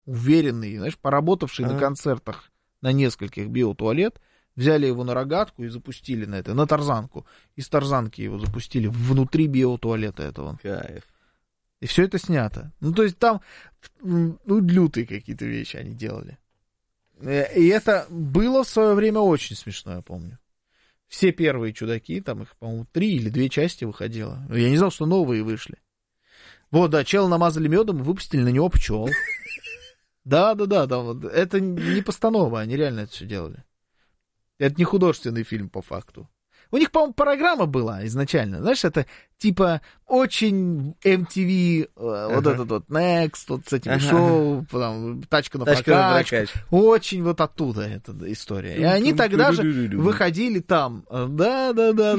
уверенный, знаешь, поработавший на концертах на нескольких биотуалет, взяли его на рогатку и запустили на тарзанку. Из тарзанки его запустили внутри биотуалета этого. Кайф. И все это снято. Ну, то есть там, лютые какие-то вещи они делали. И это было в свое время очень смешно, я помню. Все первые чудаки, там их, по-моему, 3 или 2 части выходило. Я не знал, что новые вышли. Вот, да, чела намазали медом и выпустили на него пчел. Да, вот. Это не постанова, они реально это все делали. Это не художественный фильм по факту. У них, по-моему, программа была изначально. Знаешь, это типа очень MTV, вот этот вот Next, вот с этими шоу, там, тачка на прокачку. Очень вот оттуда эта история. И они тогда же выходили там. Да.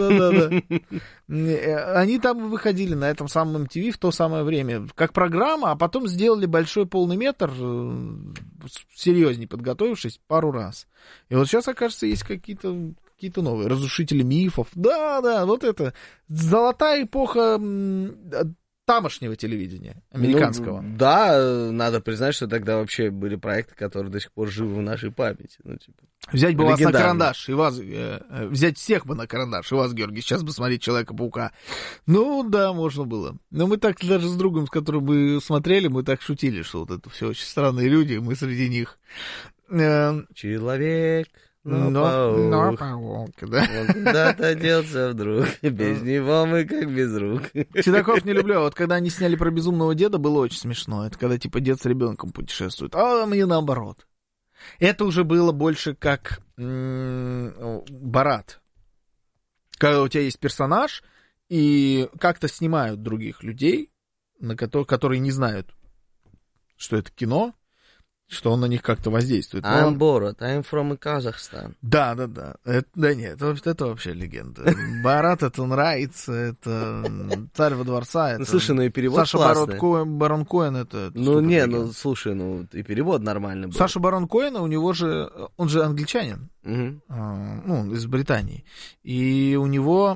Они там выходили на этом самом MTV в то самое время как программа, а потом сделали большой полный метр, серьезней подготовившись, пару раз. И вот сейчас, окажется, есть какие-то новые, разрушители мифов. Да, вот это золотая эпоха тамошнего телевидения, американского. Ну, да, надо признать, что тогда вообще были проекты, которые до сих пор живы в нашей памяти. Ну, типа, взять бы вас на карандаш, и вас, взять всех бы на карандаш, и вас, Георгий, сейчас бы смотреть Человека-паука. Ну, да, можно было. Но мы так даже с другом, с которым мы смотрели, мы так шутили, что вот это все очень странные люди, мы среди них. Человек... паук, да. Он куда-то делся вдруг, без него мы как без рук. Чудаков не люблю, а вот когда они сняли про Безумного деда, было очень смешно. Это когда типа дед с ребенком путешествует, а мне наоборот. Это уже было больше как Борат. Когда у тебя есть персонаж, и как-то снимают других людей, которые не знают, что это кино, что он на них как-то воздействует. I'm Borat, I'm from Kazakhstan. Да. Это вообще легенда. Борат, это нравится, это Царь во дворца. Это... Ну, слушай, ну и перевод Саша классный. Барон Коэн, это слушай, и перевод нормальный был. Саша Барон Коэн, у него же, он же англичанин, из Британии. И у него,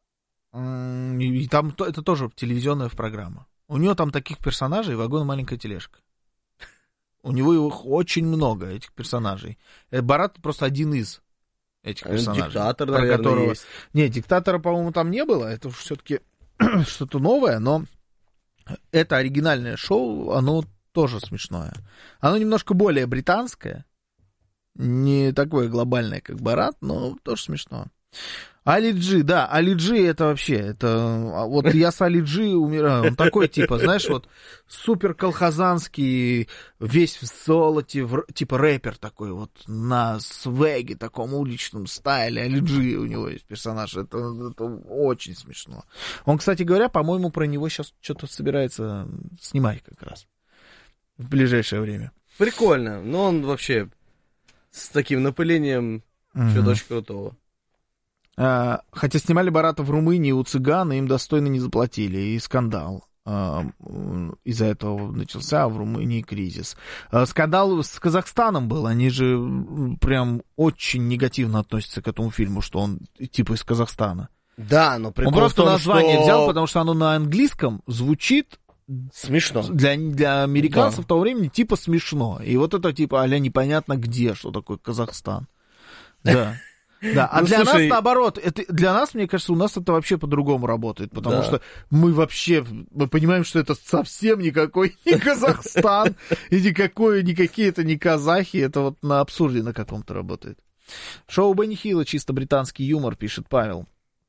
и там это тоже телевизионная программа. У него там таких персонажей, вагон и маленькая тележка. У него их очень много, этих персонажей. Борат просто один из этих персонажей. Диктатор, наверное, есть. Нет, диктатора, по-моему, там не было. Это все-таки что-то новое, но это оригинальное шоу, оно тоже смешное. Оно немножко более британское, не такое глобальное, как Борат, но тоже смешно. Али Джи, да, Али Джи это вообще, это, вот я с Али Джи умираю, он такой типа, знаешь, вот супер колхозанский, весь в золоте, типа рэпер такой вот, на свеге, таком уличном стайле, Али Джи у него есть персонаж, это очень смешно. Он, кстати говоря, по-моему, про него сейчас что-то собирается снимать как раз в ближайшее время. Прикольно, но он вообще с таким напылением что-то очень крутого. Хотя снимали Бората в Румынии у цыган, и им достойно не заплатили, и скандал из-за этого начался, а в Румынии кризис. Скандал с Казахстаном был, они же прям очень негативно относятся к этому фильму, что он типа из Казахстана. Да, но прикол он просто в том, название что... взял, потому что оно на английском звучит смешно. Для американцев того времени типа смешно. И вот это типа а-ля непонятно где, что такое Казахстан. Да. Да, а для нас, наоборот, для нас, мне кажется, у нас это вообще по-другому работает, потому что мы понимаем, что это совсем никакой не Казахстан, и никакие это не казахи, это вот на абсурде на каком-то работает. Шоу Бенни Хилла чисто британский юмор, пишет Павел.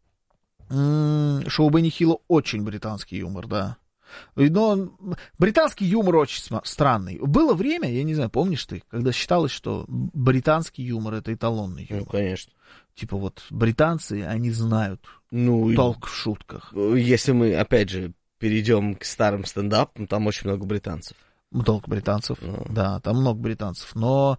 Шоу Бенни Хилла очень британский юмор, да. Но британский юмор очень странный. Было время, я не знаю, помнишь ты, когда считалось, что британский юмор — это эталонный юмор. Ну, конечно. Типа вот британцы, они знают толк в шутках. Если мы, опять же, перейдем к старым стендапам, там очень много британцев. Толк британцев, да, там много британцев. Но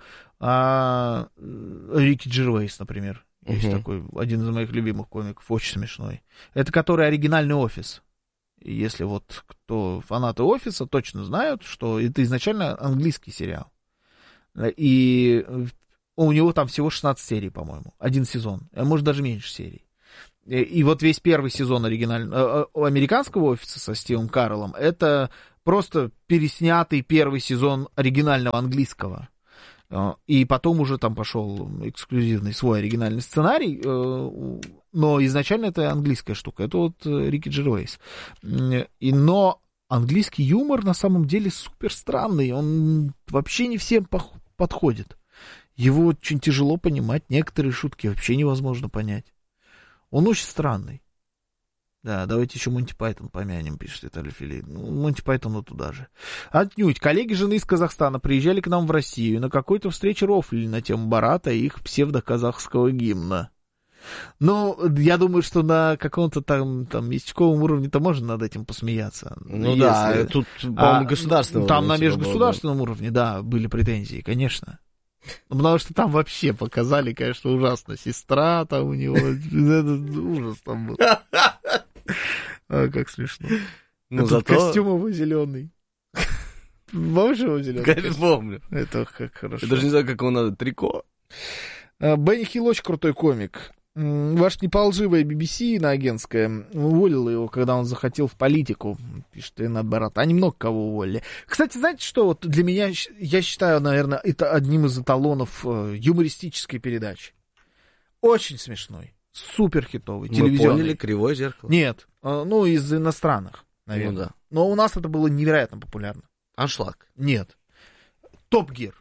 Рики Джервейс, например, есть такой, один из моих любимых комиков, очень смешной. Это который оригинальный «Офис». Если вот кто фанаты «Офиса», точно знают, что это изначально английский сериал. И у него там всего 16 серий, по-моему. Один сезон. А может, даже меньше серий. И вот весь первый сезон американского «Офиса» со Стивом Кареллом — это просто переснятый первый сезон оригинального английского. И потом уже там пошел эксклюзивный свой оригинальный сценарий, но изначально это английская штука, это вот Рики Джервейс. Но английский юмор на самом деле супер странный, он вообще не всем подходит. Его очень тяжело понимать, некоторые шутки вообще невозможно понять. Он очень странный. Да, давайте еще Монти Пайтон помянем, пишет Виталий Филипп. Ну, Монти Пайтону туда же. Отнюдь. Коллеги жены из Казахстана приезжали к нам в Россию. На какой-то встрече рофлили на тему Барата и их псевдоказахского гимна. Ну, я думаю, что на каком-то там местечковом уровне-то можно над этим посмеяться. Ну если... да, тут, по-моему, государственного там уровня. на межгосударственном уровне, да, были претензии, конечно. Ну, потому что там вообще показали, конечно, ужасно. Сестра там у него, ужас там был. Как смешно. Ну, Этот зато... костюм его зеленый. Помнишь его зеленый? Конечно, помню. Это как хорошо. Я даже не знаю, как его надо, трико. Бенни Хилл очень крутой комик. Ваш неполживая BBC иноагентская уволила его, когда он захотел в политику, пишет Ренат Барат. Они много кого уволили. Кстати, знаете, что вот для меня, я считаю, наверное, это одним из эталонов юмористической передачи. Очень смешной, супер хитовый, телевизионный. Мы поняли, «Кривое зеркало». Нет, ну из иностранных, наверное. Ну, да. Но у нас это было невероятно популярно. «Аншлаг». Нет. «Топ Гир».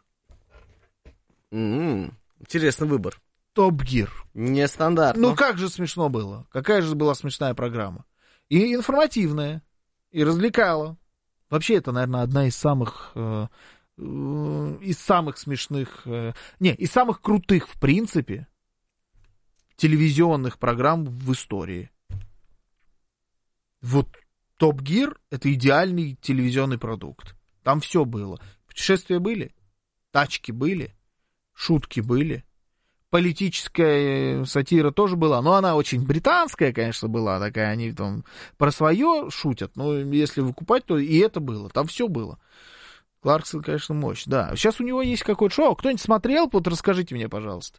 Интересный выбор. «Топ Гир». Нестандартно. Ну как же смешно было. Какая же была смешная программа. И информативная, и развлекала. Вообще это, наверное, одна из самых смешных, из самых крутых, в принципе, телевизионных программ в истории. Вот «Топ Гир» — это идеальный телевизионный продукт. Там все было. Путешествия были, тачки были, шутки были. Политическая сатира тоже была, но она очень британская, конечно, была такая, они там про свое шутят, но если выкупать, то и это было, там все было. Кларксон, конечно, мощь, да. Сейчас у него есть какое-то шоу, кто-нибудь смотрел, вот расскажите мне, пожалуйста,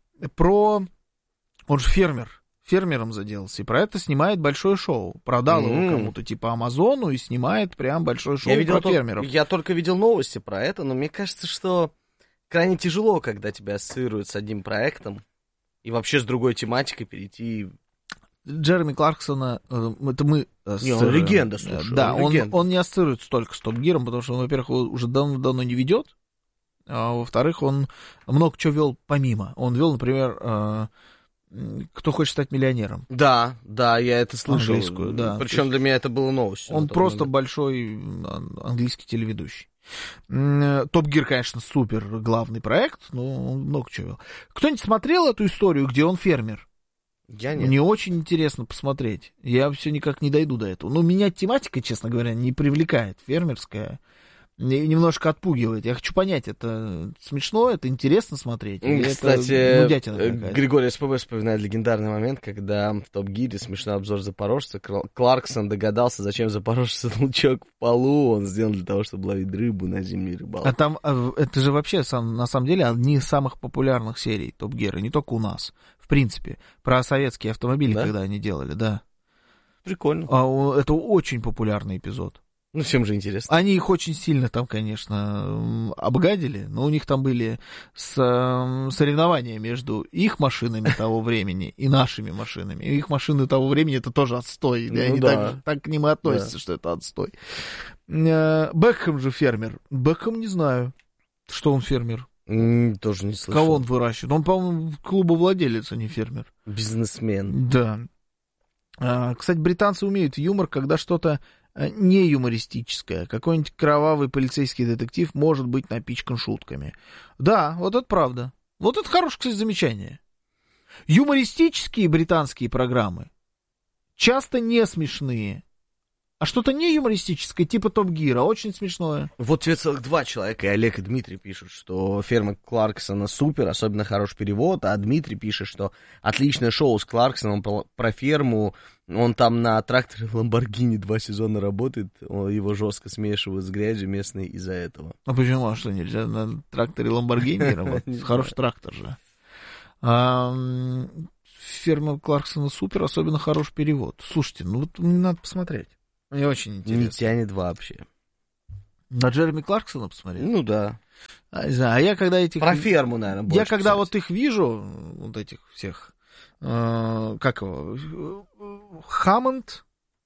он же фермером заделался, и про это снимает большое шоу, продал его кому-то типа Амазону и снимает прям большое шоу про фермеров. Я только видел новости про это, но мне кажется, что крайне тяжело, когда тебя ассоциируют с одним проектом и вообще с другой тематикой перейти. Джереми Кларксона, это мы... легенда, слушай. Да, он не ассоциируется только с Топ Гиром, потому что он, во-первых, его уже давно не ведет, а во-вторых, он много чего вел помимо. Он вел, например, «Кто хочет стать миллионером». Да, я это слышал. Английскую, да. Причем для меня это было новостью. Он просто большой английский телеведущий. «Топ Гир», конечно, супер главный проект, но он много чего вел. Кто-нибудь смотрел эту историю, где он фермер? Я нет. Мне очень интересно посмотреть. Я все никак не дойду до этого. Но меня тематика, честно говоря, не привлекает. Фермерская. Немножко отпугивает. Я хочу понять, это смешно, это интересно смотреть? Кстати, это Григорий СПБ вспоминает легендарный момент, когда в «Топ Гире» смешной обзор запорожца. Кларксон догадался, зачем запорожца лучок в полу он сделал для того, чтобы ловить рыбу на зимней рыбалке. А там, это же вообще, на самом деле, одни из самых популярных серий «Топ Гира», не только у нас, в принципе, про советские автомобили, да? Когда они делали, да. Прикольно. Это очень популярный эпизод. Ну, всем же интересно. Они их очень сильно там, конечно, обгадили, но у них там были соревнования между их машинами того времени и нашими машинами. И их машины того времени — это тоже отстой. И они так к ним и относятся, что это отстой. Бекхэм же фермер. Бекхэм не знаю, что он фермер. Тоже не слышал. Кого он выращивает? Он, по-моему, клубовладелец, а не фермер. Бизнесмен. Да. Кстати, британцы умеют юмор, когда что-то не юмористическое. Какой-нибудь кровавый полицейский детектив может быть напичкан шутками. Да, вот это правда. Вот это хорошее, кстати, замечание. Юмористические британские программы часто не смешные. А что-то не юмористическое, типа «Топ Гира», очень смешное. Вот тебе целых два человека, и Олег и Дмитрий пишут, что «Ферма Кларксона» супер, особенно хороший перевод, а Дмитрий пишет, что отличное шоу с Кларксоном про ферму, он там на тракторе Ламборгини 2 сезона работает, его жестко смешивают с грязью местные из-за этого. А почему? А что, нельзя на тракторе Ламборгини работать? Хороший трактор же. «Ферма Кларксона» супер, особенно хороший перевод. Слушайте, ну вот мне надо посмотреть. Мне очень интересно. Не тянет вообще. На Джереми Кларксона посмотреть? Ну да. Не знаю, а я когда этих... Про ферму, наверное, больше. Я когда кстати. вот их вижу, вот этих всех, как его, Хаммонд,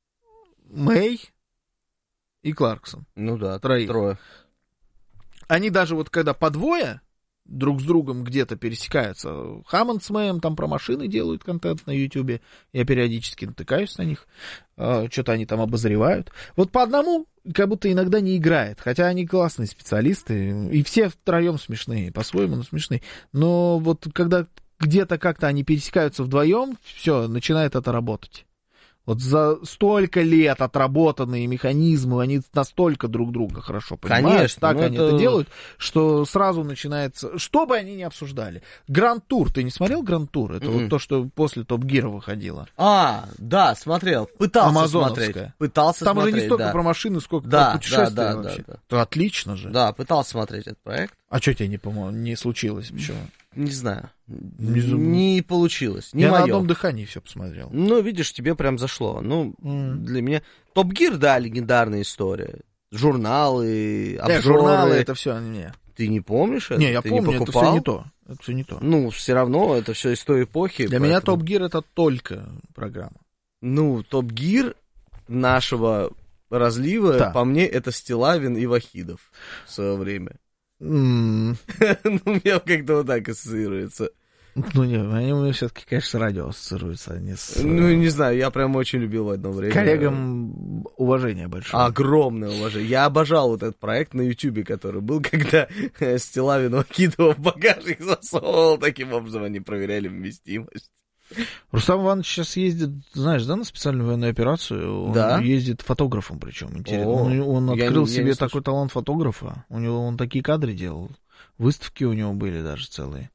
Мэй и Кларксон. Ну да, Троих. трое. Они даже вот когда по двое друг с другом где-то пересекаются, Хаммонд с Мэем там про машины делают контент на Ютубе, я периодически натыкаюсь на них, что-то они там обозревают. Вот по одному как будто иногда не играет, хотя они классные специалисты, и все втроем смешные, по-своему, но смешные. Но вот когда где-то как-то они пересекаются вдвоем, все, начинает это работать. Вот за столько лет отработанные механизмы, они настолько друг друга хорошо понимают, конечно, так они это делают, что сразу начинается... Что бы они ни обсуждали. Гранд Тур, ты не смотрел Гранд Тур? Это вот то, что после Топ Гира выходило. Да, смотрел. Пытался Амазоновская. смотреть. Пытался Там смотреть, уже не столько да. про машины, сколько Да, про путешествия да, вообще. да. То отлично же. Да, пытался смотреть этот проект. А что тебе не случилось? Почему? Не знаю. Не Не получилось. Не Я моё. на одном дыхании все посмотрел. Ну, видишь, тебе прям зашло. Ну, для меня... Топ Гир, да, легендарная история. Журналы, обзоры. Журналы, это все не. Ты не помнишь это? Не, я Ты помню, не это покупал? все не то. Это все не то. Ну, все равно, это все из той эпохи. Для меня Топ Гир это только программа. Ну, Топ Гир нашего разлива, Да. по мне, это Стилавин и Вахидов в свое время. Ну, Ну, у меня как-то вот так ассоциируется. не, они у меня все-таки, конечно, с радио ассоциируются, а не с... Ну, не знаю, я прям очень любил в одно время. Коллегам уважение большое. Огромное уважение. Я обожал вот этот проект на Ютубе, который был, когда Стилавин Вахидова в багажник засовывал, таким образом они проверяли вместимость. Рустам Иванович сейчас ездит, знаешь, да, на специальную военную операцию? Он Да. ездит фотографом, причем. Интересно. О, Он я открыл не себе слышал. такой талант фотографа. У него он такие кадры делал. Выставки у него были даже целые.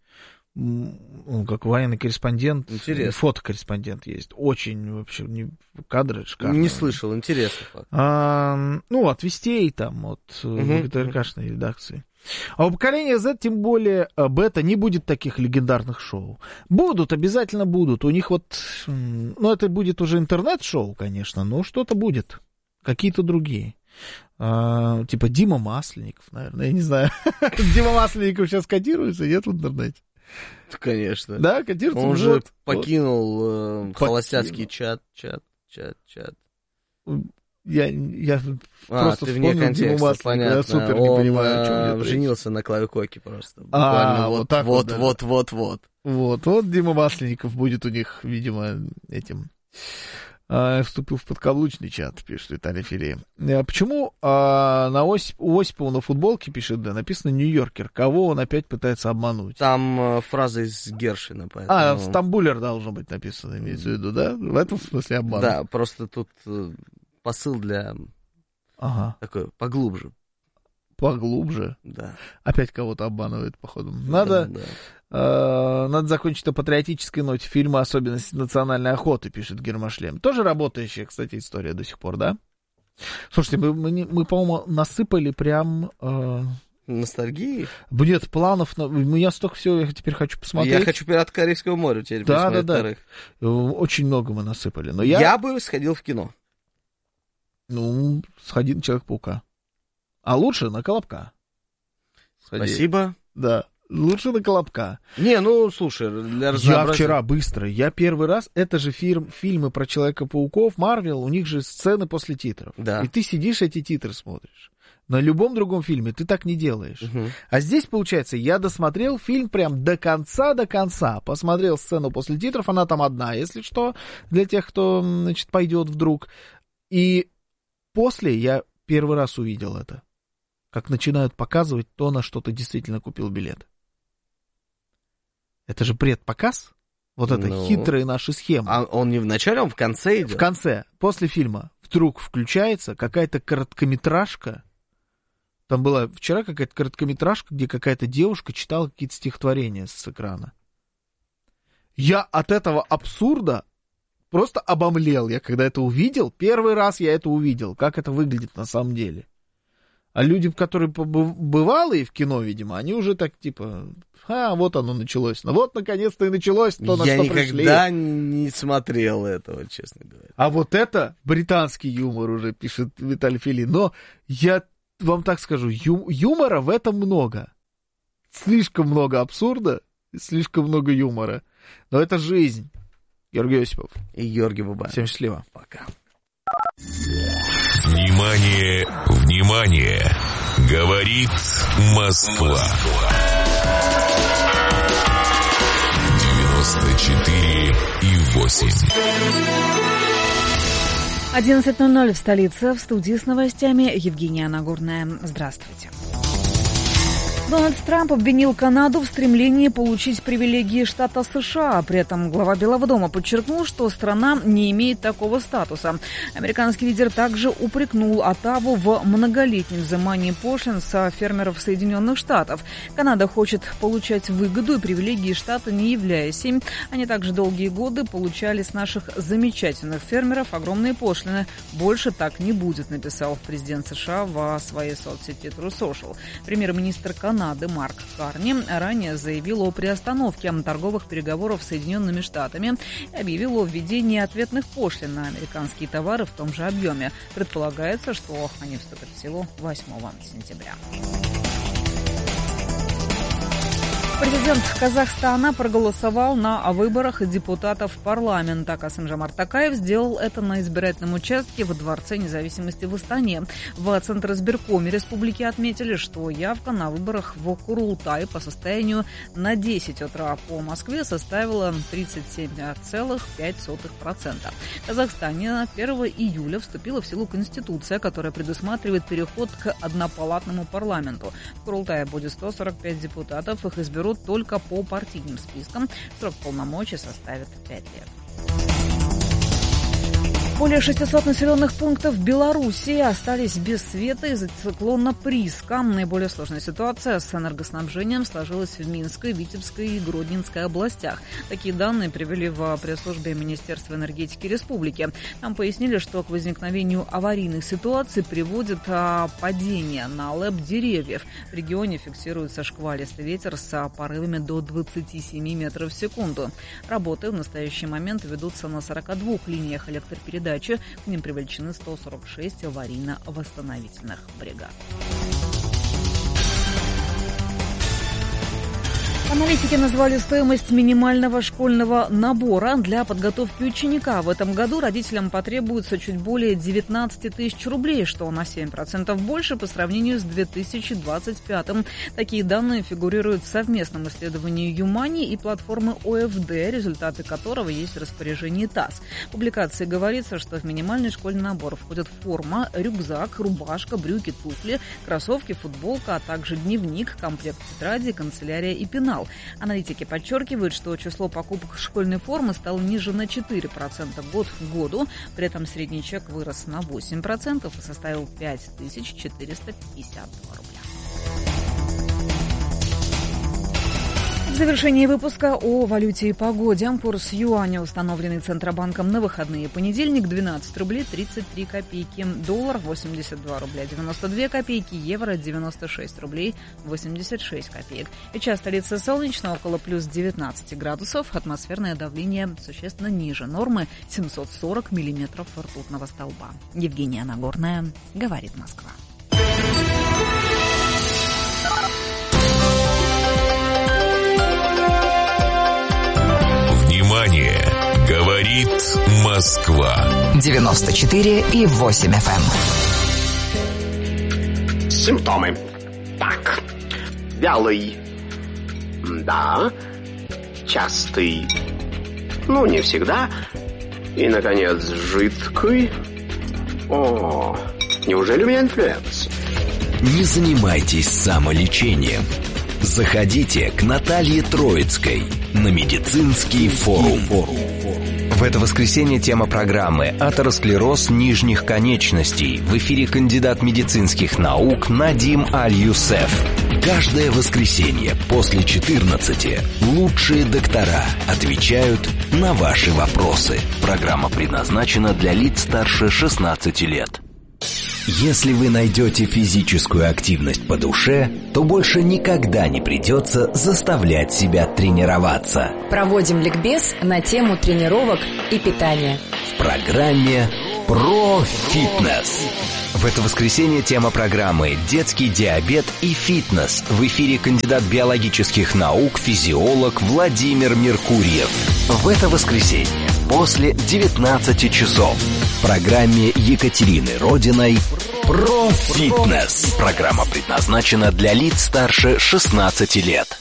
Он как военный корреспондент. Интересно. Фотокорреспондент есть. Очень вообще кадры шикарные. Не слышал, интересно. Факт. Ну, от Вестей там, от ГТРКшной редакции. А у поколения Z, тем более бета, не будет таких легендарных шоу. Будут, обязательно будут. У них вот, ну, это будет уже интернет-шоу, конечно, но что-то будет. Какие-то другие. Типа Дима Масленников, наверное, я не знаю. Дима Масленников сейчас котируется, нет в интернете? Конечно. Да, котируется. Он вот, же вот. покинул холостяцкий чат. Я просто ты вне вспомнил Диму контекста, Масленникова, понятно. я супер не Он понимаю, о чем идет речь. женился на Клаве Коке просто. Буквально вот так вот, да. вот. Вот Дима Масленников будет у них, видимо, этим... Вступил в подкаблучный чат, пишет Виталий Филеев. Почему у Осипова на футболке, пишет Дэн, написано «Нью-Йоркер»? Кого он опять пытается обмануть? Там фраза из Гершвина, поэтому... «Стамбулер» должно быть написано, имеется в виду, да? В этом смысле обман. Да, просто тут посыл для... такой, поглубже. Поглубже? Да. Опять кого-то обманывает, походу. Надо закончить на патриотической ноте фильма «Особенности национальной охоты», пишет Гермошлем. Тоже работающая, кстати, история до сих пор, да? Слушайте, мы по-моему, насыпали прям... Ностальгии? Нет, планов... У меня столько всего, я теперь хочу посмотреть. Я хочу «Пираты Карибского моря» теперь да. вторых. Очень много мы насыпали. Но я бы сходил в кино. Ну, сходи на Человека-паука. А лучше на Колобка. Сходи. Спасибо. Да, лучше на Колобка. Не, ну, слушай, для разнообразия... Я вчера быстро, я первый раз, это же фильмы про Человека-пауков, Марвел, у них же сцены после титров. Да. И ты сидишь, эти титры смотришь. На любом другом фильме ты так не делаешь. А здесь, получается, я досмотрел фильм прям до конца, посмотрел сцену после титров, она там одна, если что, для тех, кто, значит, пойдет вдруг. И после я первый раз увидел это. Как начинают показывать то, на что ты действительно купил билет. Это же предпоказ. Вот это хитрые наши схемы. А он не в начале, он в конце идет? В конце, после фильма, вдруг включается какая-то короткометражка. Там была вчера какая-то короткометражка, где какая-то девушка читала какие-то стихотворения с экрана. Я от этого абсурда просто обомлел. Я когда это увидел, первый раз я это увидел, как это выглядит на самом деле. А люди, которые бывалые в кино, видимо, они уже так, типа, вот оно началось. Ну вот, наконец-то и началось то, на что пришли. Я никогда не смотрел этого, честно говоря. А вот это британский юмор уже, пишет Виталий Филин. Но я вам так скажу, юмора в этом много. Слишком много абсурда, слишком много юмора. Но это жизнь. Георгий Осипов. И Георгий Бабаев. Всем счастливо. Пока. Внимание, внимание! Говорит Москва. 94,8. 11:00 в столице. В студии с новостями Евгения Нагорная. Здравствуйте. Дональд Трамп обвинил Канаду в стремлении получить привилегии штата США. При этом глава Белого дома подчеркнул, что страна не имеет такого статуса. Американский лидер также упрекнул Оттаву в многолетнем взимании пошлин со фермеров Соединенных Штатов. Канада хочет получать выгоду и привилегии штата, не являясь им. Они также долгие годы получали с наших замечательных фермеров огромные пошлины. Больше так не будет, написал президент США в своей соцсети True Social. Премьер-министр Канады Марк Карни ранее заявил о приостановке торговых переговоров с Соединенными Штатами и объявил о введении ответных пошлин на американские товары в том же объеме. Предполагается, что они вступят в силу 8 сентября. Президент Казахстана проголосовал на выборах депутатов в парламент. Касым-Жомарт Токаев сделал это на избирательном участке в Дворце независимости в Астане. В Центризбиркоме республики отметили, что явка на выборах в Курултай по состоянию на 10 утра по Москве составила 37,5%. В Казахстане 1 июля вступила в силу Конституция, которая предусматривает переход к однопалатному парламенту. В Курултае будет 145 депутатов, их изберут только по партийным спискам. Срок полномочий составит 5 лет. Более 600 населенных пунктов в Белоруссии остались без света из-за циклона Приска. Наиболее сложная ситуация с энергоснабжением сложилась в Минской, Витебской и Гродненской областях. Такие данные привели в пресс-службе Министерства энергетики республики. Там пояснили, что к возникновению аварийных ситуаций приводит падение на ЛЭП деревьев. В регионе фиксируется шквалистый ветер с порывами до 27 метров в секунду. Работы в настоящий момент ведутся на 42 линиях электропередач. К ним привлечены 146 аварийно-восстановительных бригад. Аналитики назвали стоимость минимального школьного набора для подготовки ученика. В этом году родителям потребуется чуть более 19 тысяч рублей, что на 7% больше по сравнению с 2025. Такие данные фигурируют в совместном исследовании Юмани и платформы ОФД, результаты которого есть в распоряжении ТАСС. В публикации говорится, что в минимальный школьный набор входят форма, рюкзак, рубашка, брюки, туфли, кроссовки, футболка, а также дневник, комплект тетради, канцелярия и пенал. Аналитики подчеркивают, что число покупок школьной формы стало ниже на 4% год к году. При этом средний чек вырос на 8% и составил 5452 рубля. В завершении выпуска о валюте и погоде. Курс юаня, установленный Центробанком на выходные. Понедельник 12 рублей 33 копейки. Доллар 82 рубля 92 копейки. Евро 96 рублей 86 копеек. Сейчас столица солнечно, около плюс 19 градусов. Атмосферное давление существенно ниже нормы 740 миллиметров ртутного столба. Евгения Нагорная, говорит Москва. Внимание! Говорит Москва. 94,8 FM. Симптомы. Так. Вялый. Да. Частый. Ну, не всегда. И, наконец, жидкий. О, неужели у меня инфлюенс? Не занимайтесь самолечением. Заходите к Наталье Троицкой на медицинский форум. В это воскресенье тема программы «Атеросклероз нижних конечностей». В эфире кандидат медицинских наук Надим Аль-Юсеф. Каждое воскресенье после 14 лучшие доктора отвечают на ваши вопросы. Программа предназначена для лиц старше 16 лет. Если вы найдете физическую активность по душе, то больше никогда не придется заставлять себя тренироваться. Проводим ликбез на тему тренировок и питания. В программе «Про фитнес». В это воскресенье тема программы «Детский диабет и фитнес». В эфире кандидат биологических наук, физиолог Владимир Меркурьев. В это воскресенье после 19 часов в программе Екатерины Родиной «Про фитнес». Программа предназначена для лиц старше 16 лет.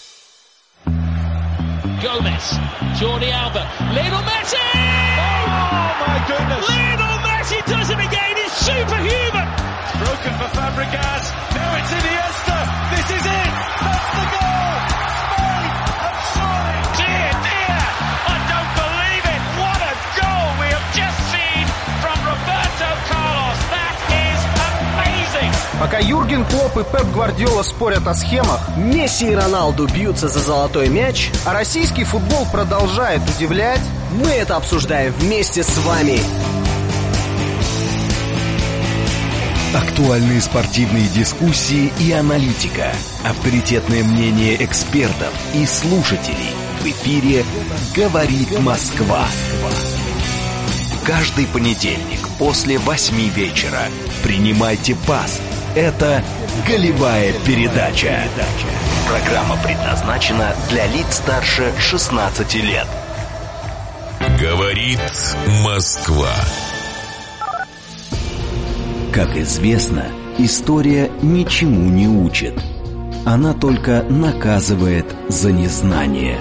Gomez, Jordi Alba, Lionel Messi! Oh my goodness! Lionel Messi does it again, it's superhuman! It's broken for Fabregas, now it's Iniesta, this is it! That's the goal! Spain have scored! Dear, dear, I don't believe it! What a goal we have just seen from Roberto Carlos! That is amazing! Пока Юрген Клопп и Пеп Гвардиола спорят о схемах, Месси и Роналду бьются за золотой мяч, а российский футбол продолжает удивлять, мы это обсуждаем вместе с вами. Актуальные спортивные дискуссии и аналитика. Авторитетное мнение экспертов и слушателей. В эфире «Говорит Москва». Каждый понедельник после 8 вечера. Принимайте пас. Это «Голевая передача». Программа предназначена для лиц старше 16 лет. Говорит Москва. Как известно, история ничему не учит. Она только наказывает за незнание.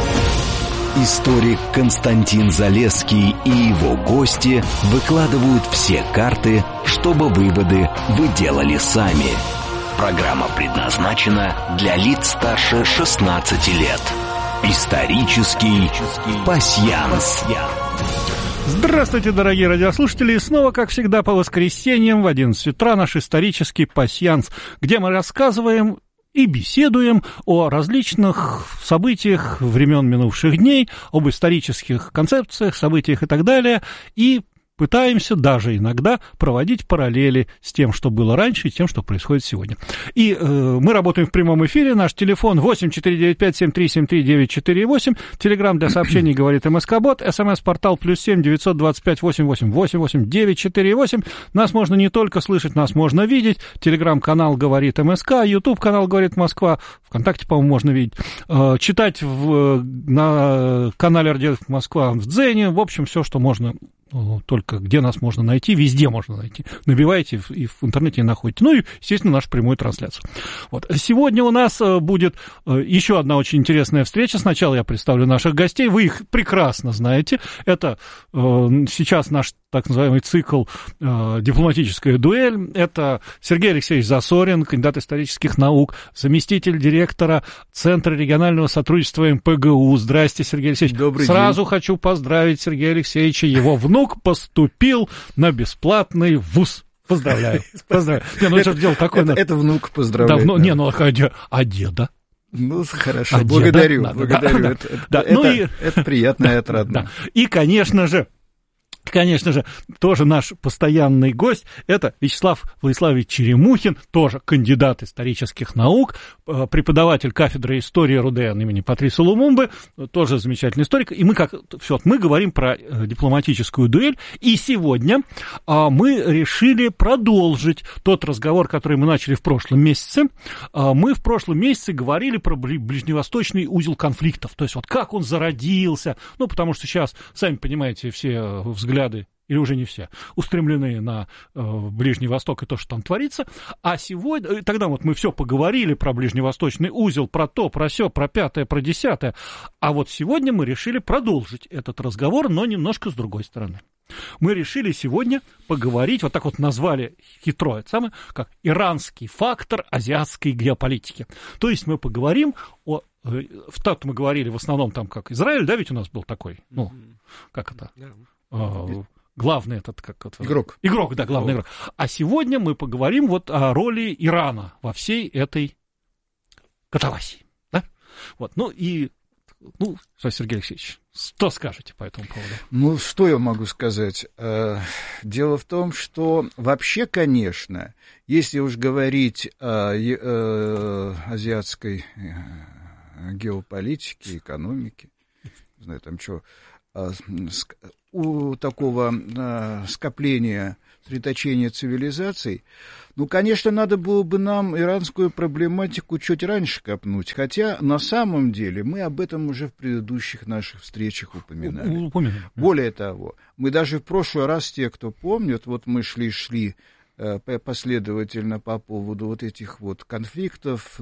Историк Константин Залесский и его гости выкладывают все карты, чтобы выводы вы делали сами. Программа предназначена для лиц старше 16 лет. Исторический пасьянс. Здравствуйте, дорогие радиослушатели. И снова, как всегда, по воскресеньям в 11 утра наш исторический пасьянс, где мы рассказываем и беседуем о различных событиях времен минувших дней, об исторических концепциях, событиях и так далее, и пытаемся даже иногда проводить параллели с тем, что было раньше, и тем, что происходит сегодня. И мы работаем в прямом эфире. Наш телефон 8495-7373-948. Телеграм для сообщений «Говорит МСК-бот». СМС-портал +7 925 88 88 948. Нас можно не только слышать, нас можно видеть. Телеграм-канал «Говорит МСК», Ютуб-канал «Говорит Москва». ВКонтакте, по-моему, можно видеть. Читать на канале «Радио Москва» в Дзене. В общем, все, что можно. Только где нас можно найти, везде можно найти. Набивайте и в интернете находите. Ну и, естественно, нашу прямую трансляцию. Вот. Сегодня у нас будет еще одна очень интересная встреча. Сначала я представлю наших гостей. Вы их прекрасно знаете. Это сейчас наш так называемый цикл «Дипломатическая дуэль». Это Сергей Алексеевич Засорин, кандидат исторических наук, заместитель директора Центра регионального сотрудничества МПГУ. Здрасте, Сергей Алексеевич. Добрый Сразу день. хочу поздравить Сергея Алексеевича. Его внук поступил на бесплатный вуз. Поздравляю. Поздравляю. Не, ну это дело такое. Это внук поздравляет. Давно, не, ну а деда? Ну, хорошо, А благодарю. деда? Благодарю. Да. Это приятно и отрадно. Да. И, конечно же, тоже наш постоянный гость, это Вячеслав Владиславович Черемухин, тоже кандидат исторических наук, преподаватель кафедры истории РУДН имени Патриса Лумумбы, тоже замечательный историк. И мы говорим про дипломатическую дуэль, и сегодня мы решили продолжить тот разговор, который мы начали в прошлом месяце. Мы в прошлом месяце говорили про ближневосточный узел конфликтов, то есть вот как он зародился, ну, потому что сейчас, сами понимаете, все взгляды, или уже не все, устремлены на Ближний Восток и то, что там творится. А сегодня, тогда вот мы все поговорили про ближневосточный узел, про то, про сё, про пятое, про десятое. А вот сегодня мы решили продолжить этот разговор, но немножко с другой стороны. Мы решили сегодня поговорить, вот так вот назвали хитро, это самое, как иранский фактор азиатской геополитики. То есть мы поговорим о... Так мы говорили в основном там, как Израиль, да, ведь у нас был такой, ну, как это... Главный этот как это, игрок, да, главный игрок. А сегодня мы поговорим вот о роли Ирана во всей этой катавасии, да? Вот, Сергей Алексеевич, что скажете по этому поводу? Ну, что я могу сказать? Дело в том, что вообще, конечно, если уж говорить о азиатской геополитике, экономике, не знаю, там что... у такого скопления, сосредоточения цивилизаций, ну, конечно, надо было бы нам иранскую проблематику чуть раньше копнуть, хотя на самом деле мы об этом уже в предыдущих наших встречах упоминали. Более того, мы даже в прошлый раз, те, кто помнит, вот мы шли последовательно по поводу вот этих вот конфликтов,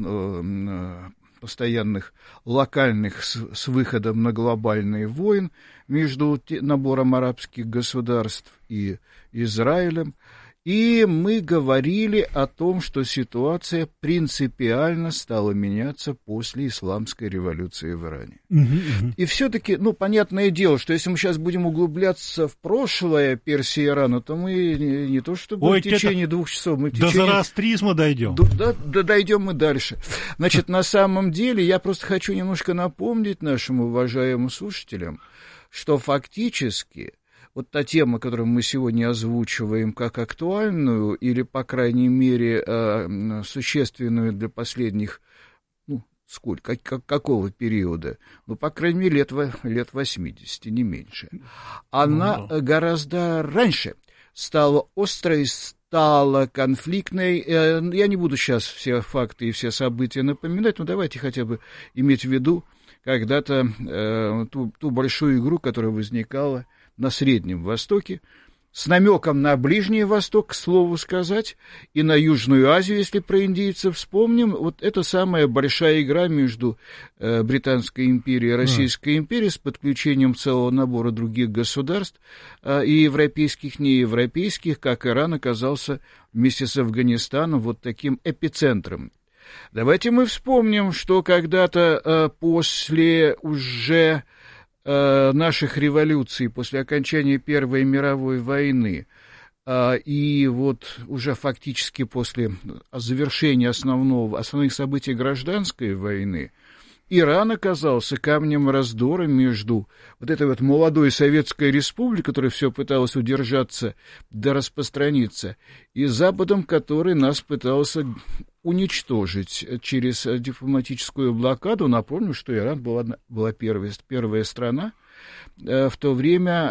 постоянных локальных с выходом на глобальный войн между набором арабских государств и Израилем. И мы говорили о том, что ситуация принципиально стала меняться после исламской революции в Иране. И все-таки, ну, понятное дело, что если мы сейчас будем углубляться в прошлое Персии и Ирана, то мы не то чтобы в течение 2 часов, мы в течение... До зороастризма дойдем. Да, дойдем мы дальше. Значит, на самом деле, я просто хочу немножко напомнить нашим уважаемым слушателям, что фактически... Вот та тема, которую мы сегодня озвучиваем как актуальную или, по крайней мере, существенную для последних, ну, сколько, какого периода? Ну, по крайней мере, лет 80, не меньше. Она гораздо раньше стала острой, стала конфликтной. Я не буду сейчас все факты и все события напоминать, но давайте хотя бы иметь в виду когда-то ту большую игру, которая возникала на Среднем Востоке, с намеком на Ближний Восток, к слову сказать, и на Южную Азию, если про индейцев вспомним. Вот это самая большая игра между Британской империей и Российской империей с подключением целого набора других государств, и европейских, неевропейских, как Иран оказался вместе с Афганистаном вот таким эпицентром. Давайте мы вспомним, что когда-то после уже наших революций, после окончания Первой мировой войны, и вот уже фактически после завершения основных событий гражданской войны, Иран оказался камнем раздора между вот этой вот молодой Советской Республикой, которая все пыталась удержаться да распространиться, и Западом, который нас пытался уничтожить через дипломатическую блокаду. Напомню, что Иран была первая страна, в то время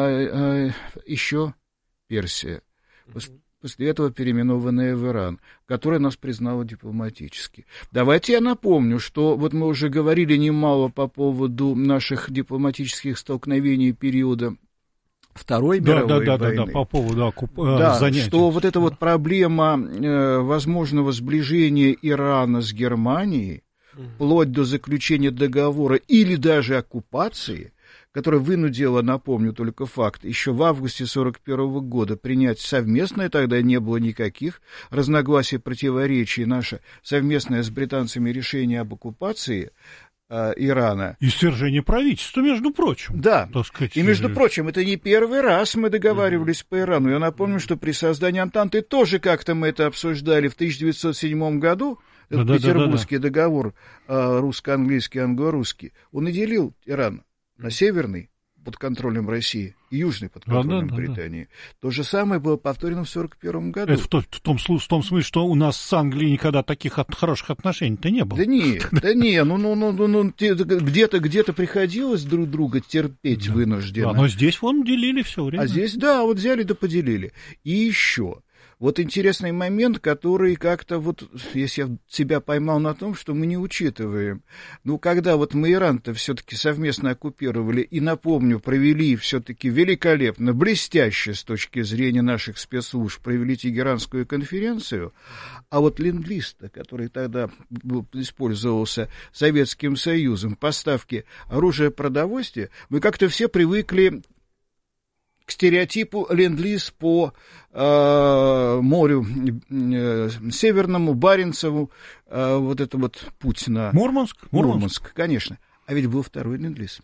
еще Персия, после этого переименованная в Иран, которая нас признала дипломатически. Давайте я напомню, что вот мы уже говорили немало по поводу наших дипломатических столкновений периода Второй мировой войны. Да, по поводу занятий. Что вот эта вот проблема возможного сближения Ирана с Германией, вплоть до заключения договора или даже оккупации, которая вынудила, напомню только факт, еще в августе 1941 года принять совместное, тогда не было никаких разногласий, противоречий, наше совместное с британцами решение об оккупации Ирана. И свержение правительства, между прочим. Да, и, между прочим, это не первый раз мы договаривались по Ирану. Я напомню, что при создании Антанты тоже как-то мы это обсуждали в 1907 году. Петербургский договор русско-английский, англо-русский. Он и делил Иран на северный, под контролем России, и южный, под контролем Британии. То же самое было повторено в 1941 году. Это в том смысле, что у нас с Англией никогда таких хороших отношений-то не было. Да не, где-то приходилось друг друга терпеть вынужденно. Но здесь вон делили все время. А здесь, да, вот взяли да поделили. И еще... Вот интересный момент, который как-то вот, если я себя поймал на том, что мы не учитываем. Ну, когда вот мы Иран-то все-таки совместно оккупировали, и, напомню, провели все-таки великолепно, блестяще с точки зрения наших спецслужб, провели Тегеранскую конференцию, а вот ленд-лиз-то, который тогда использовался Советским Союзом, поставки оружия, продовольствия, мы как-то все привыкли к стереотипу ленд-лиз по морю Северному, Баренцеву, вот это вот путь на... Мурманск, конечно. А ведь был второй ленд-лиз.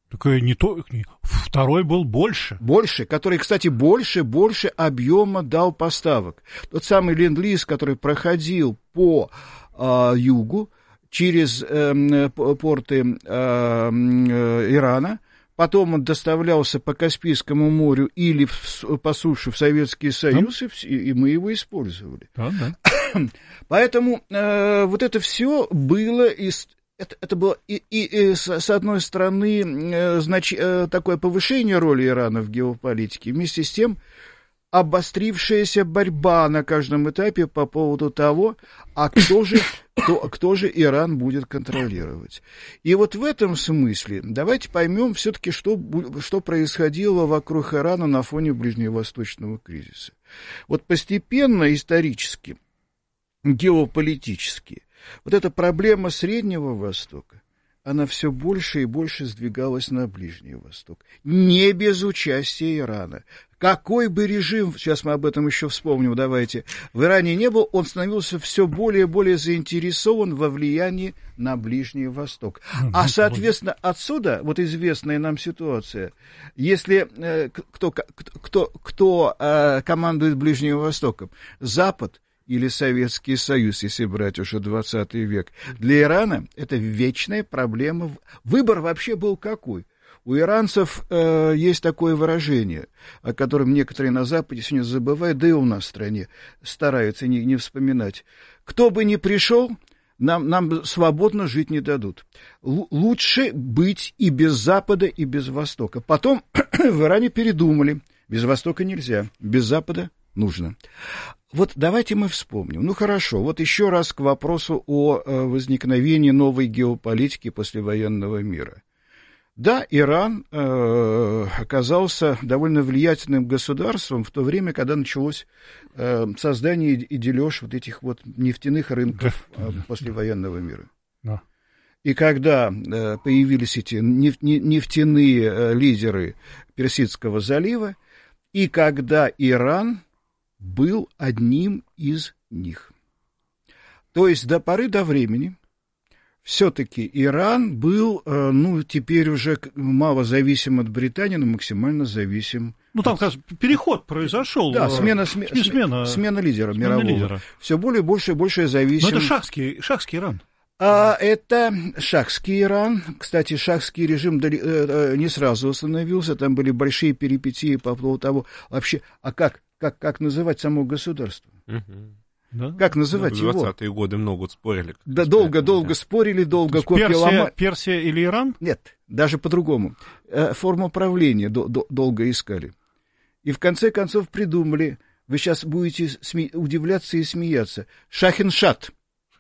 Второй был больше. Больше, который, кстати, больше объема дал поставок. Тот самый ленд-лиз, который проходил по югу, через порты Ирана. Потом он доставлялся по Каспийскому морю или по суше в Советский Союз, и мы его использовали. Поэтому вот это все было это было с одной стороны, такое повышение роли Ирана в геополитике, вместе с тем обострившаяся борьба на каждом этапе по поводу того, кто же Иран будет контролировать. И вот в этом смысле давайте поймем все-таки, что происходило вокруг Ирана на фоне ближневосточного кризиса. Вот постепенно, исторически, геополитически, вот эта проблема Среднего Востока, она все больше и больше сдвигалась на Ближний Восток. Не без участия Ирана. Какой бы режим, сейчас мы об этом еще вспомним, давайте, в Иране не был, он становился все более и более заинтересован во влиянии на Ближний Восток. А, соответственно, отсюда, вот известная нам ситуация, если кто командует Ближним Востоком, Запад, или Советский Союз, если брать уже 20 век. Для Ирана это вечная проблема. Выбор вообще был какой? У иранцев есть такое выражение, о котором некоторые на Западе сегодня забывают, да и у нас в стране стараются не вспоминать. Кто бы ни пришел, нам свободно жить не дадут. Лучше быть и без Запада, и без Востока. Потом в Иране передумали. Без Востока нельзя, без Запада нужно. Вот давайте мы вспомним. Ну, хорошо, вот еще раз к вопросу о возникновении новой геополитики послевоенного мира. Да, Иран оказался довольно влиятельным государством в то время, когда началось создание и дележ вот этих вот нефтяных рынков послевоенного мира. Да. И когда появились эти нефтяные лидеры Персидского залива, и когда Иран был одним из них. То есть до поры до времени все-таки Иран был, теперь уже мало зависим от Британии, но максимально зависим. Ну, там, кажется, переход произошел. Да, смена лидера мирового. Все более больше и больше зависим. Но это шахский Иран. Это шахский Иран. Кстати, шахский режим не сразу остановился. Там были большие перипетии по поводу того, вообще, как называть само государство? Да? Как называть его? В 20-е годы много спорили. Да, долго спорили, долго копии ломали. Персия или Иран? Нет, даже по-другому. Форму правления долго искали. И в конце концов придумали, вы сейчас будете удивляться и смеяться, Шахиншат.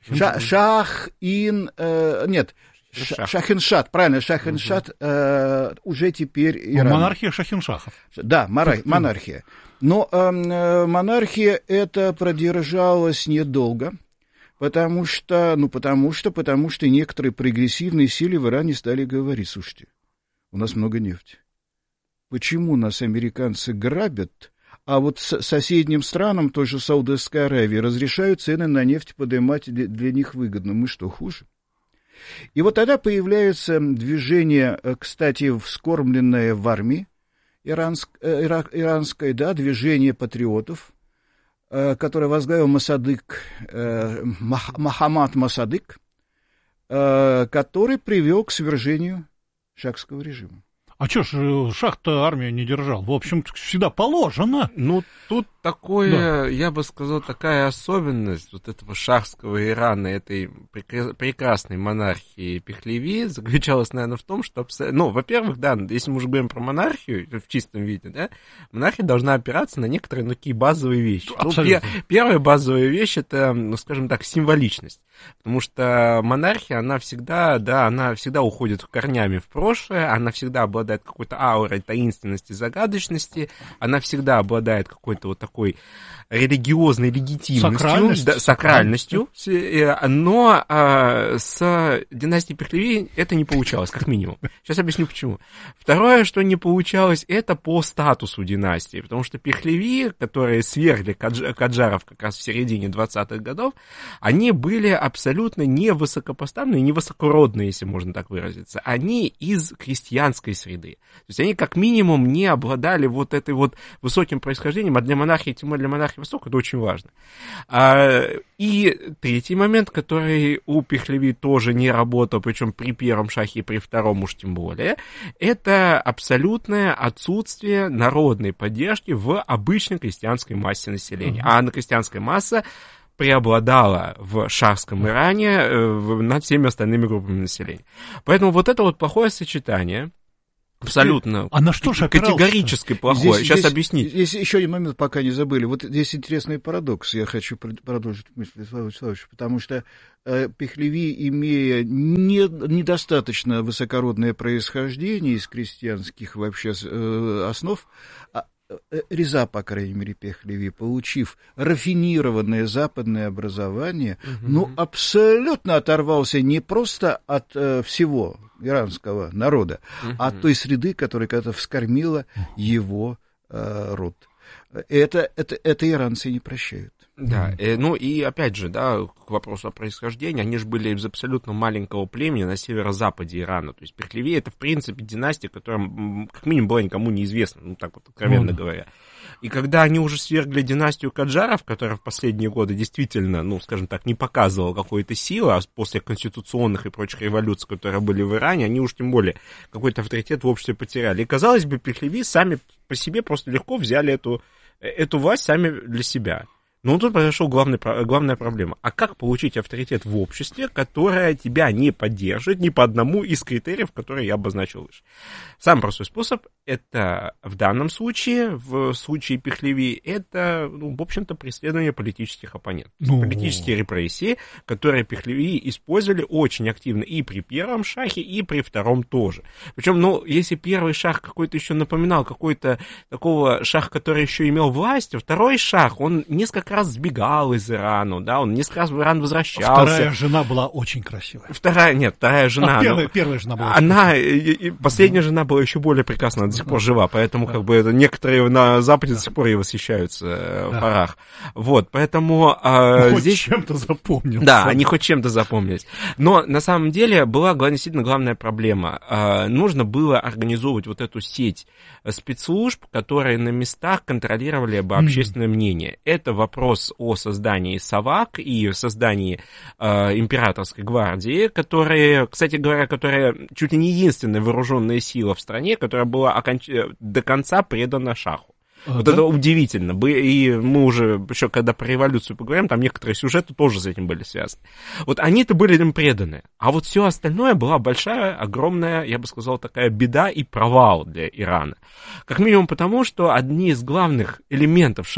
Шахиншат, правильно, Шахиншат уже теперь Иран. Монархия Шахиншахов. Да, монархия. Но монархия эта продержалась недолго, потому что некоторые прогрессивные силы в Иране стали говорить: слушайте, у нас много нефти. Почему нас американцы грабят, а вот соседним странам, той же Саудовской Аравии, разрешают цены на нефть поднимать, для них выгодно? Мы что, хуже? И вот тогда появляется движение, кстати, вскормленное в армии иранской, да, движение патриотов, которое возглавил Мохаммад Мосадык, который привел к свержению шахского режима. А что ж шах-то армию не держал? В общем, всегда положено. Ну, тут такое, я бы сказал, такая особенность вот этого шахского Ирана, этой прекрасной монархии Пехлеви заключалась, наверное, в том, что, во-первых, да, если мы уже говорим про монархию в чистом виде, да, монархия должна опираться на некоторые такие базовые вещи. Первая базовая вещь — это, скажем так, символичность. Потому что монархия, она всегда уходит корнями в прошлое, она всегда обладает какой-то аурой таинственности, загадочности, она всегда обладает какой-то вот такой религиозной легитимностью, сакральностью, но с династией Пехлеви это не получалось, как минимум. Сейчас объясню, почему. Второе, что не получалось, это по статусу династии, потому что Пехлеви, которые свергли Каджаров как раз в середине 20-х годов, они были абсолютно не высокопоставленные, не высокородные, если можно так выразиться. Они из крестьянской среды. То есть они как минимум не обладали вот этой вот высоким происхождением, а для монархии, тем более для монархии Востока, это очень важно. И третий момент, который у Пехлеви тоже не работал, причем при первом шахе и при втором уж тем более, это абсолютное отсутствие народной поддержки в обычной крестьянской массе населения. А крестьянская масса преобладала в шахском Иране над всеми остальными группами населения. Поэтому вот это вот плохое сочетание, абсолютно на что же категорически плохое. Сейчас объяснить. Здесь еще один момент, пока не забыли. Вот здесь интересный парадокс. Я хочу продолжить мысль, Вячеслав Вячеславович, потому что Пехлеви, имея недостаточно высокородное происхождение из крестьянских вообще основ, Реза, по крайней мере, Пехлеви, получив рафинированное западное образование, абсолютно оторвался не просто от всего иранского народа, а от той среды, которая когда-то вскормила его род. Это иранцы не прощают. Да, и опять же, да, к вопросу о происхождении, они же были из абсолютно маленького племени на северо-западе Ирана. То есть Пехлеви — это, в принципе, династия, которая, как минимум, была никому неизвестна, так вот откровенно говоря. И когда они уже свергли династию Каджаров, которая в последние годы действительно, скажем так, не показывала какой-то силы, а после конституционных и прочих революций, которые были в Иране, они уж тем более какой-то авторитет в обществе потеряли. И, казалось бы, Пехлеви сами по себе просто легко взяли эту власть сами для себя. Но тут произошла главная проблема. А как получить авторитет в обществе, которое тебя не поддерживает ни по одному из критериев, которые я обозначил выше? Самый простой способ — это в данном случае, в случае Пехлеви, это, в общем-то, преследование политических оппонентов. Политические репрессии, которые Пехлеви использовали очень активно и при первом шахе, и при втором тоже. Причем, если первый шах какой-то еще напоминал какой-то такого шаха, который еще имел власть, второй шах, он несколько раз сбегал из Ирана, да, он несколько раз в Иран возвращался. Вторая жена была очень красивая. Вторая жена. Первая жена была. Последняя жена была еще более прекрасна, она до сих пор жива, поэтому некоторые на Западе до сих пор ей восхищаются в парах. Вот, поэтому здесь... Хоть чем-то запомнился. Да, они хоть чем-то запомнились. Но на самом деле была действительно главная проблема. Нужно было организовывать вот эту сеть спецслужб, которые на местах контролировали бы общественное мнение. Это вопрос о создании САВАК и создании императорской гвардии, кстати говоря, которая чуть ли не единственная вооруженная сила в стране, которая была до конца предана шаху. Вот это удивительно. И мы уже, еще когда про революцию поговорим, там некоторые сюжеты тоже с этим были связаны. Вот они-то были им преданы. А вот все остальное была большая, огромная, я бы сказал, такая беда и провал для Ирана. Как минимум потому, что одни из главных элементов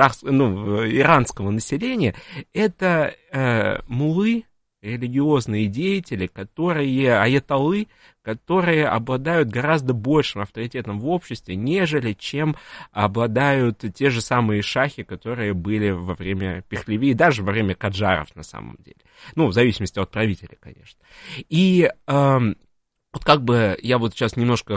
иранского населения — это муллы, религиозные деятели, аятоллы, которые обладают гораздо большим авторитетом в обществе, нежели чем обладают те же самые шахи, которые были во время Пехлеви, и даже во время Каджаров на самом деле. В зависимости от правителя, конечно. И вот я вот сейчас немножко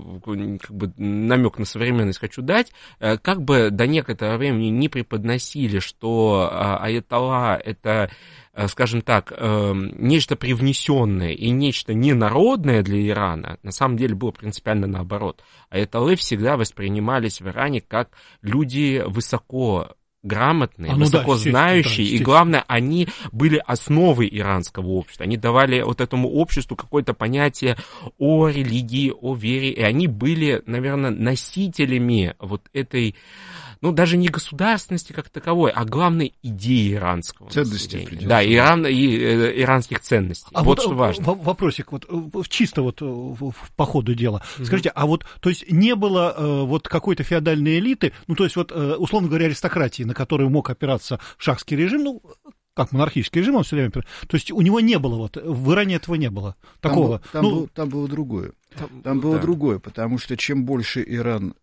намек на современность хочу дать, до некоторого времени не преподносили, что аятолла — это, скажем так, нечто привнесенное и нечто ненародное для Ирана, на самом деле было принципиально наоборот. Аятоллы всегда воспринимались в Иране как люди высоко грамотные, высоко знающие, и главное, они были основой иранского общества. Они давали вот этому обществу какое-то понятие о религии, о вере, и они были, наверное, носителями вот этой, даже не государственности как таковой, а главной идеи иранского ценностей. Да, иранских ценностей. Вот что важно. Вопросик, чисто по ходу дела. Скажите, то есть не было какой-то феодальной элиты, то есть условно говоря, аристократии, на которую мог опираться шахский режим, как монархический режим, он все время... То есть у него не было, в Иране этого не было такого. Там было другое. Там было другое, потому что чем больше Иран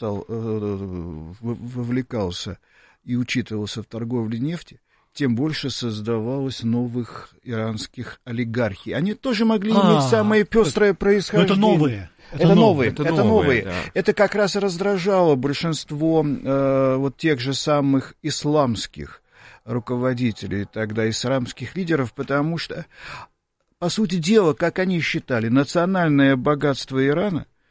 вовлекался и учитывался в торговле нефти, тем больше создавалось новых иранских олигархий. Они тоже могли иметь самое пестрое происхождение. Это новые. Да. Это как раз раздражало большинство тех же самых исламских руководителей, тогда исламских лидеров, потому что, по сути дела, как они считали, национальное богатство Ирана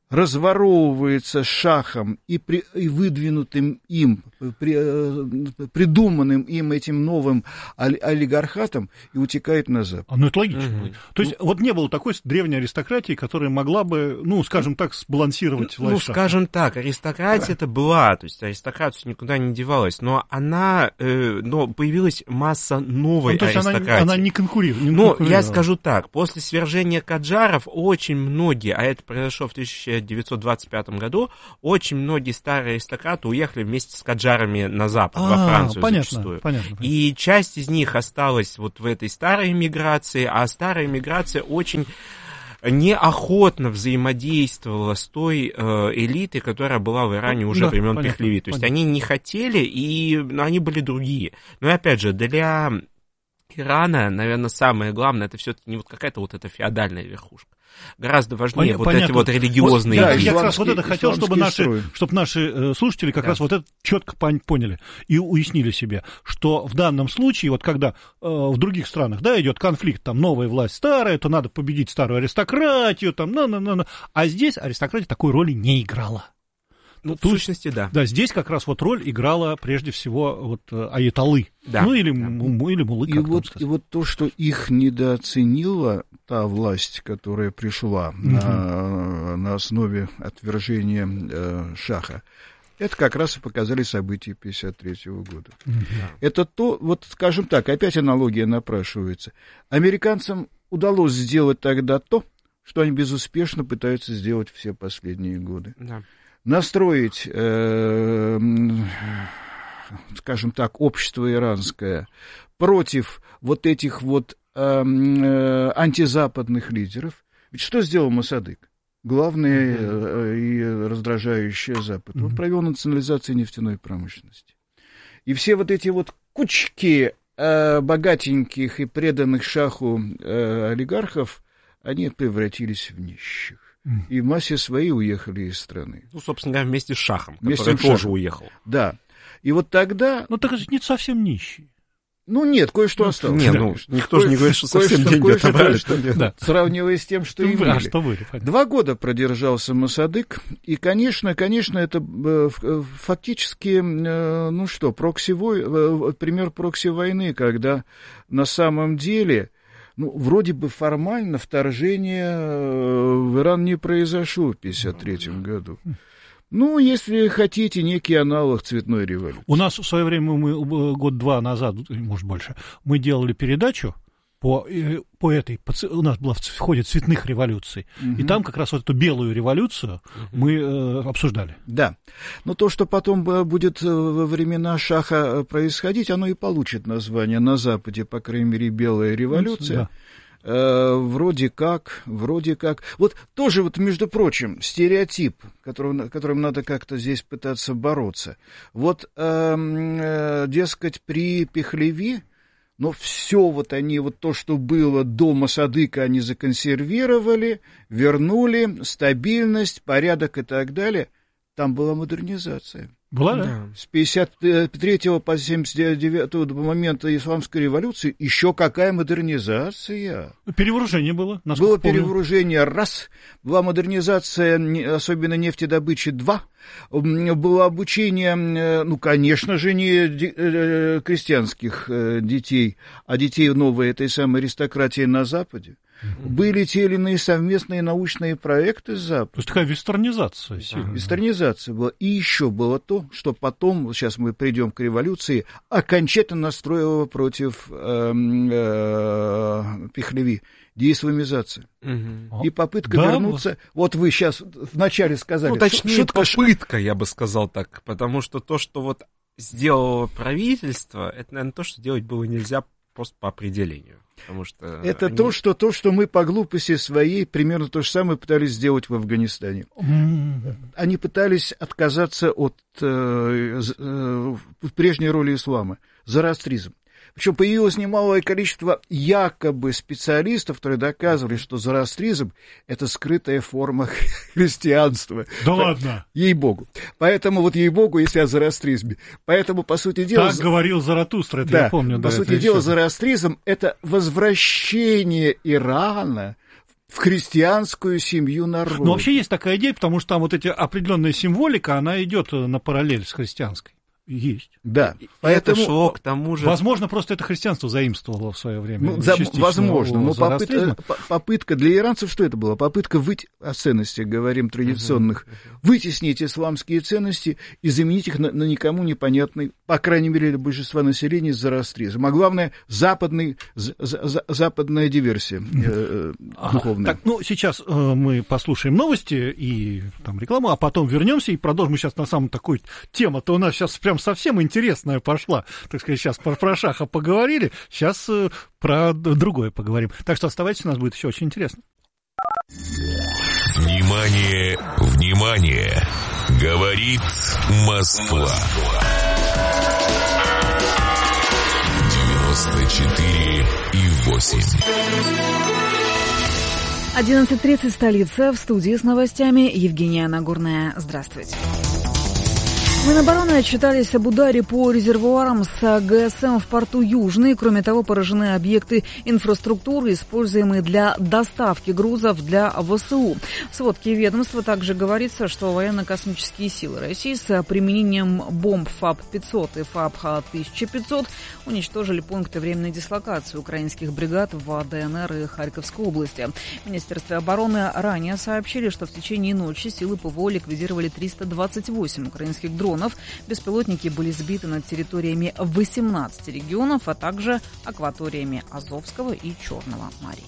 разворовывается шахом и выдвинутым им, придуманным им этим новым олигархатом и утекает на Запад. Ну, это логично. То есть вот не было такой древней аристократии, которая могла бы, ну, скажем так, сбалансировать власть шаха. Скажем так, аристократия-то была, то есть аристократия никуда не девалась, но но появилась масса новой аристократии. Она не конкурировала. Я скажу так, после свержения Каджаров очень многие, а это произошло в 1925 году, очень многие старые аристократы уехали вместе с Каджарами на Запад, во Францию зачастую. Понятно. И часть из них осталась вот в этой старой эмиграции, а старая эмиграция очень неохотно взаимодействовала с той элитой, которая была в Иране уже времен Пехлеви. То есть они не хотели, и они были другие. Но опять же, для Ирана, наверное, самое главное, это все-таки не вот какая-то вот эта феодальная верхушка. Гораздо важнее эти вот религиозные идеи. Я как раз вот это хотел, чтобы наши слушатели как раз вот это четко поняли и уяснили себе, что в данном случае, вот когда в других странах, идет конфликт, там, новая власть старая, то надо победить старую аристократию, там, а здесь аристократия такой роли не играла. В сущности, да. Да, здесь как раз вот роль играла прежде всего вот аятоллы. Да. Или муллы, как там сказать. И вот то, что их недооценила та власть, которая пришла на основе отвержения шаха, это как раз и показали события 1953 года. Это то, вот скажем так, опять аналогия напрашивается. Американцам удалось сделать тогда то, что они безуспешно пытаются сделать все последние годы. Да. Настроить, скажем так, общество иранское против вот этих вот антизападных лидеров. Ведь что сделал Мосадык? Главное и раздражающее Запад. Он провел национализацию нефтяной промышленности. И все вот эти вот кучки богатеньких и преданных шаху олигархов, они превратились в нищих. И в массе своей уехали из страны. Собственно говоря, вместе с шахом, который тоже уехал. Да. И вот тогда... Так это не совсем нищий. Нет, кое-что осталось. Никто же не говорит, что совсем деньги отобрали. Сравнивая с тем, что имели. что были. 2 года продержался Мосадык, и, конечно, это фактически, пример прокси-войны, когда на самом деле... вроде бы формально вторжение в Иран не произошло в 1953 году. Если хотите, некий аналог цветной революции. У нас в свое время, мы 1-2 назад, может больше, мы делали передачу по этой, у нас была в ходе цветных революций, и там как раз вот эту белую революцию мы обсуждали. Да, но то, что потом будет во времена шаха происходить, оно и получит название на Западе, по крайней мере, белая революция. Да. Вроде как. Вот тоже, между прочим, стереотип, которым надо как-то здесь пытаться бороться. Вот, дескать, при Пехлеви, все они, то, что было до Мосадыка, они законсервировали, вернули, стабильность, порядок и так далее. Там была модернизация. Была, да? С 53 по 79 до момента Исламской революции еще какая модернизация? Перевооружение было. Было перевооружение, раз. Была модернизация, особенно нефтедобычи, 2. Было обучение, конечно же, не крестьянских детей, а детей новой этой самой аристократии на Западе. Были те или иные совместные научные проекты с Западом. То есть такая вестернизация. Да. Вестернизация была. И еще было то, что потом, сейчас мы придем к революции, окончательно настроило против Пехлеви. Деисламизация. И попытка вернуться... Вот вы сейчас вначале сказали... Точнее, попытка, я бы сказал так. Потому что то, что сделало правительство, это, наверное, то, что делать было нельзя просто по определению. Потому что это то, что мы по глупости своей примерно то же самое пытались сделать в Афганистане. Они пытались отказаться от прежней роли ислама, зороастризм. Причем появилось немалое количество якобы специалистов, которые доказывали, что зороастризм — это скрытая форма христианства. Да ладно? Ей-богу. Поэтому ей-богу, если о зороастризме. Поэтому, по сути дела... Так говорил Заратустра, это я помню. По сути дела, зороастризм — это возвращение Ирана в христианскую семью народа. Но вообще есть такая идея, потому что там вот эти определенная символика, она идет на параллель с христианской. Есть. Да. Поэтому, это шло к тому же... Возможно, просто это христианство заимствовало в свое время. Ну, возможно, но попытка для иранцев что это было? Попытка о ценностях, говорим, традиционных, вытеснить исламские ценности и заменить их на никому непонятный, по крайней мере, для большинства населения, зороастризм. А главное, западная диверсия духовная. Так, ну, сейчас мы послушаем новости и там рекламу, а потом вернемся и продолжим. Мы сейчас на самом такой тема-то у нас сейчас прям совсем интересная пошла. Так сказать, сейчас про шаха поговорили, сейчас про другое поговорим. Так что оставайтесь, у нас будет еще очень интересно. Внимание, внимание! Говорит Москва. 94,8. 11:30, столица, в студии с новостями Евгения Нагорная. Здравствуйте. Минобороны отчитались об ударе по резервуарам с ГСМ в порту Южный. Кроме того, поражены объекты инфраструктуры, используемые для доставки грузов для ВСУ. В сводке ведомства также говорится, что военно-космические силы России с применением бомб ФАБ-500 и ФАБ-1500 уничтожили пункты временной дислокации украинских бригад в ДНР и Харьковской области. В Министерстве обороны ранее сообщили, что в течение ночи силы ПВО ликвидировали 328 украинских дронов. Беспилотники были сбиты над территориями 18 регионов, а также акваториями Азовского и Черного морей.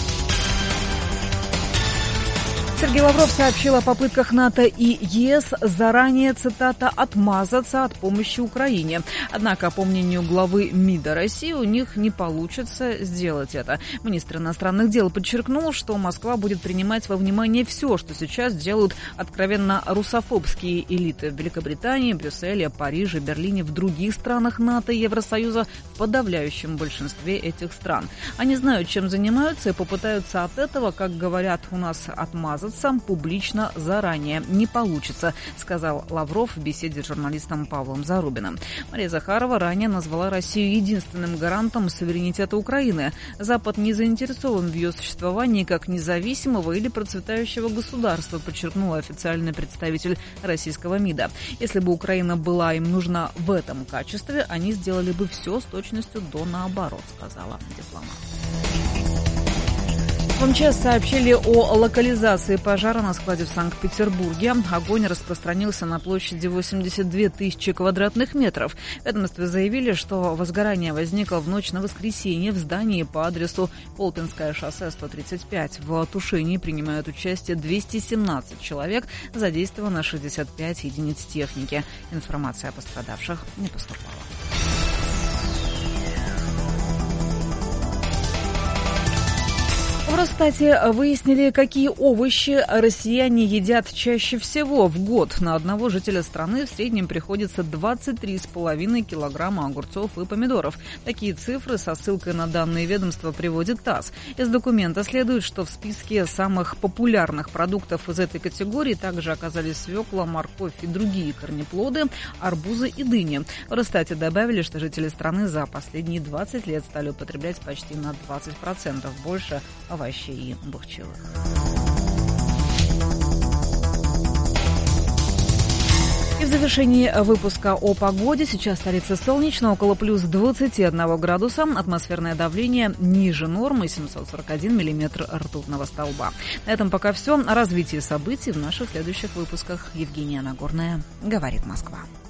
Сергей Лавров сообщил о попытках НАТО и ЕС заранее, цитата, «отмазаться от помощи Украине». Однако, по мнению главы МИДа России, у них не получится сделать это. Министр иностранных дел подчеркнул, что Москва будет принимать во внимание все, что сейчас делают откровенно русофобские элиты в Великобритании, Брюсселе, Париже, Берлине, в других странах НАТО и Евросоюза, в подавляющем большинстве этих стран. Они знают, чем занимаются, и попытаются от этого, как говорят у нас, отмазаться публично заранее. Не получится, сказал Лавров в беседе с журналистом Павлом Зарубиным. Мария Захарова ранее назвала Россию единственным гарантом суверенитета Украины. Запад не заинтересован в ее существовании как независимого или процветающего государства, подчеркнула официальный представитель российского МИДа. Если бы Украина была им нужна в этом качестве, они сделали бы все с точностью до наоборот, сказала дипломат. В МЧС сообщили о локализации пожара на складе в Санкт-Петербурге. Огонь распространился на площади 82 тысячи квадратных метров. В ведомстве заявили, что возгорание возникло в ночь на воскресенье в здании по адресу Колпинское шоссе 135. В тушении принимают участие 217 человек. Задействовано 65 единиц техники. Информация о пострадавших не поступала. В Росстате выяснили, какие овощи россияне едят чаще всего в год. На одного жителя страны в среднем приходится 23,5 килограмма огурцов и помидоров. Такие цифры со ссылкой на данные ведомства приводит ТАСС. Из документа следует, что в списке самых популярных продуктов из этой категории также оказались свекла, морковь и другие корнеплоды, арбузы и дыни. В Росстате добавили, что жители страны за последние 20 лет стали употреблять почти на 20% больше овощей и бахчевых. И в завершении выпуска о погоде. Сейчас столица солнечно, около плюс 21 градуса. Атмосферное давление ниже нормы, 741 миллиметр ртутного столба. На этом пока все. О развитии событий в наших следующих выпусках. Евгения Нагорная, говорит Москва.